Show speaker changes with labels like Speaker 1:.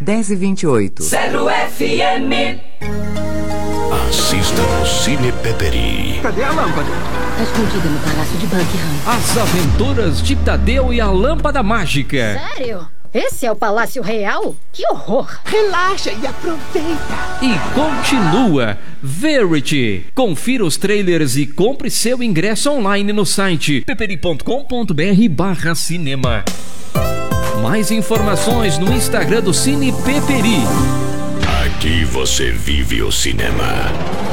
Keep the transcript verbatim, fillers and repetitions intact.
Speaker 1: dez e vinte e oito.
Speaker 2: Zero F M.
Speaker 3: Assista no Cine Peperi.
Speaker 4: Cadê a lâmpada?
Speaker 5: Tá escondida no Palácio de Buckingham.
Speaker 6: As Aventuras de Tadeu e a Lâmpada Mágica.
Speaker 5: Sério? Esse é o Palácio Real? Que horror!
Speaker 4: Relaxa e aproveita.
Speaker 6: E continua Verity. Confira os trailers e compre seu ingresso online no site peperi ponto com ponto br barra cinema. Mais informações no Instagram do Cine Peperi.
Speaker 3: Aqui você vive o cinema.